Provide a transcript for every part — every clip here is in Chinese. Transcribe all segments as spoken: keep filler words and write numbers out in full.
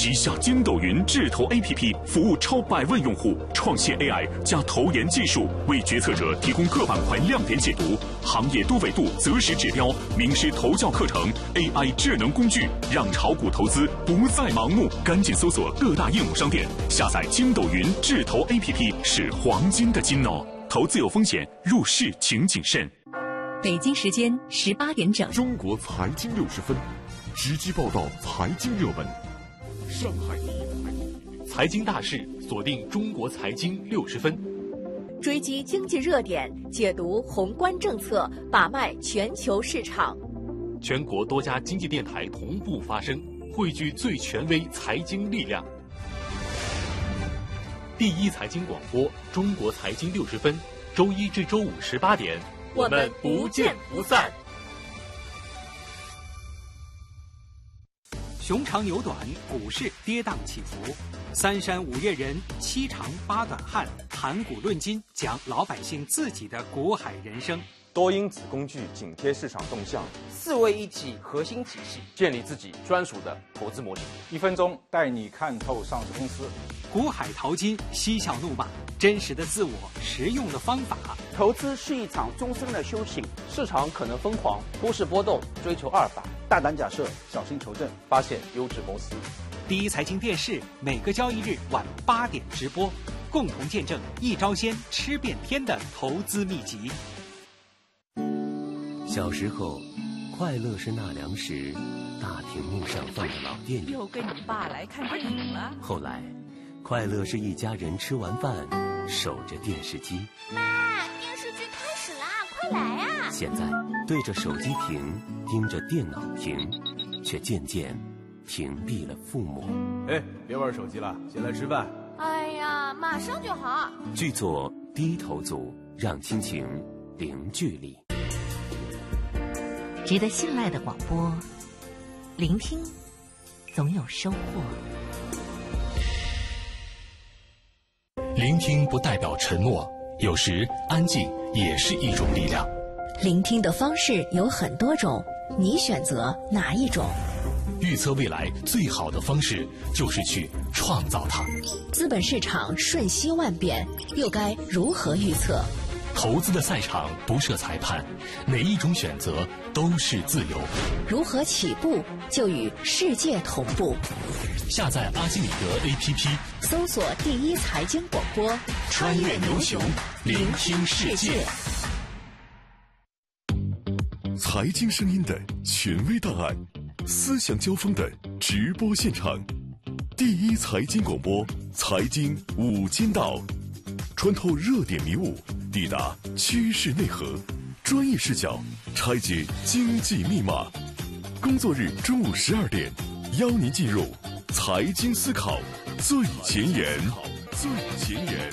旗下筋斗云智投 A P P 服务超百万用户，创新 A I 加投研技术，为决策者提供各板块亮点解读、行业多维度择时指标、名师投教课程、A I 智能工具，让炒股投资不再盲目。赶紧搜索各大应用商店，下载筋斗云智投 A P P， 是黄金的金哦。投资有风险，入市请谨慎。 北京时间十八点整， 中国财经六十分，直击报道财经热门。上海第一财经大事，锁定中国财经六十分， 追击经济热点，解读宏观政策，把脉全球市场。 全国多家经济电台同步发声，汇聚最权威财经力量。第一财经广播，中国财经六十分，周一至周五十八点， 我们不见不散。 熊长牛短，股市跌宕起伏，三山五岳人，七长八短汉，谈股论金，讲老百姓自己的股海人生。 多因子工具紧贴市场动向， 四位一体核心体系，建立自己专属的投资模型。 一分钟带你看透上市公司， 股海淘金，嬉笑怒骂，真实的自我，实用的方法。 投资是一场终身的修行，市场可能疯狂，股市波动，追求阿尔法， 大胆假设，小心求证， 发现优质公司。 第一财经电视每个交易日晚八点直播，共同见证一招鲜吃遍天的投资秘籍。 小时候，快乐是纳凉时大屏幕上放的老电影。 又跟你爸来看电影了。 后来，快乐是一家人吃完饭守着电视机。 妈，电视剧开始啦，快来啊！ 现在对着手机屏，盯着电脑屏，却渐渐屏蔽了父母。 哎，别玩手机了，先来吃饭。 哎呀，马上就好。 剧作低头族，让亲情零距离。 值得信赖的广播，聆听总有收获。 聆听不代表沉默，有时安静也是一种力量。 聆听的方式有很多种，你选择哪一种？ 预测未来最好的方式就是去创造它。 资本市场瞬息万变，又该如何预测？ 投资的赛场不设裁判，哪一种选择都是自由。 如何起步就与世界同步？ 下载阿基米德 A P P， 搜索第一财经广播， 穿越牛熊，聆听世界。 财经声音的权威档案，思想交锋的直播现场，第一财经广播，财经五间道，穿透热点迷雾，抵达趋势内核，专业视角拆解经济密码。工作日中午十二点，邀您进入财经思考最前沿。最前沿。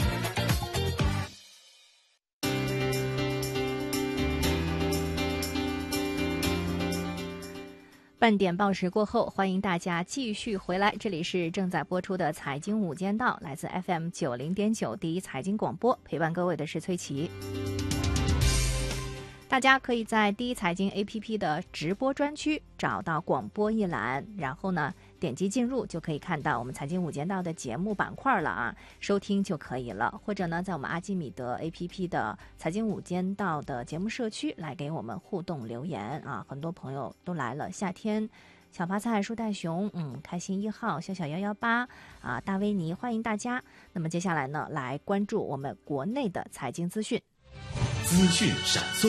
半点报时过后，欢迎大家继续回来，这里是正在播出的财经五间道，来自 F M 九零点九第一财经广播，陪伴各位的是崔琦。大家可以在第一财经 A P P 的直播专区找到广播一栏，然后呢点击进入就可以看到我们财经五间道的节目板块了啊，收听就可以了。或者呢在我们阿基米德 A P P 的财经五间道的节目社区来给我们互动留言啊，很多朋友都来了，夏天小发菜、树袋熊，嗯，开心一号、小小幺幺八啊，大维尼，欢迎大家。那么接下来呢，来关注我们国内的财经资讯。 资讯闪送。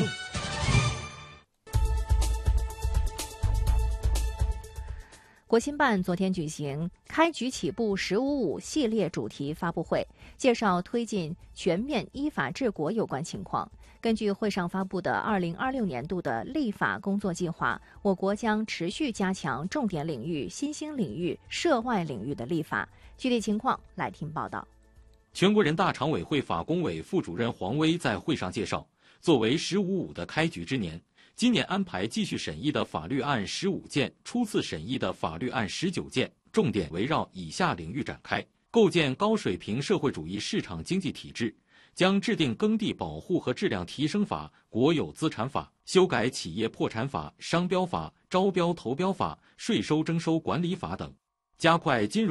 国新办昨天举行开局起步十五五系列主题发布会，介绍推进全面依法治国有关情况。根据会上发布的二零二六年度的立法工作计划，我国将持续加强重点领域、新兴领域、涉外领域的立法。具体情况来听报道。 全国人大常委会法工委副主任黄威在会上介绍，作为十五五的开局之年，今年安排继续审议的法律案十五件，初次审议的法律案十九件，重点围绕以下领域展开：构建高水平社会主义市场经济体制，将制定耕地保护和质量提升法、国有资产法，修改企业破产法、商标法、招标投标法、税收征收管理法等，加快金融